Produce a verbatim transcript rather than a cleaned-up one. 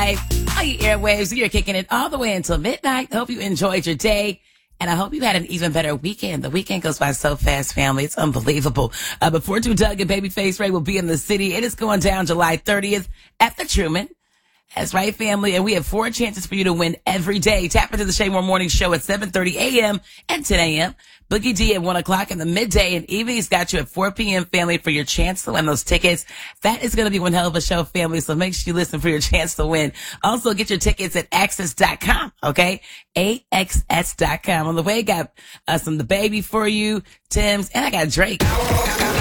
life on your airwaves. You're kicking it all the way until midnight. Hope you enjoyed your day. And I hope you had an even better weekend. The weekend goes by so fast, family. It's unbelievable. Uh, before two Doug and Babyface Ray will be in the city. It is going down July thirtieth at the Truman. That's right, family. And we have four chances for you to win every day. Tap into the Shay Moore Morning Show at seven thirty a.m. and ten a.m. Boogie D at one o'clock in the midday and evening's got you at four p.m. family for your chance to win those tickets. That is going to be one hell of a show, family. So make sure you listen for your chance to win. Also get your tickets at access dot com. Okay. A X S dot com. On the way, got uh, some The Baby for you, Tim's, and I got Drake.